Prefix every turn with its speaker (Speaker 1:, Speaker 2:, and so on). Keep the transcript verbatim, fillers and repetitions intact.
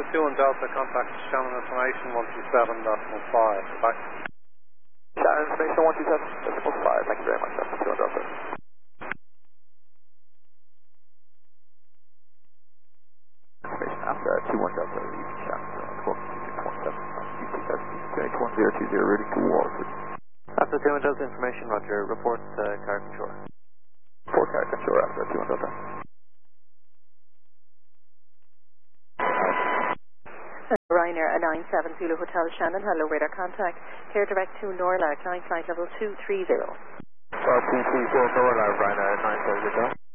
Speaker 1: two one Delta, contact Shannon Information one two seven point five. Back.
Speaker 2: Shannon Information one two seven point five, thank you very much, Delta two one Delta. Information after two one Delta, leave Shannon one two six point seven, U T seven one zero two zero, routing to Walford.
Speaker 3: After two one Delta Information, roger, report uh, Carrick Shore.
Speaker 2: Report Carrick Shore after two one Delta.
Speaker 4: Ryanair a nine seven Zulu Hotel Shannon, hello, radar contact. Here direct to Norla, climb flight level two three zero.
Speaker 2: two three zero Norla, Ryanair nine seven Zulu.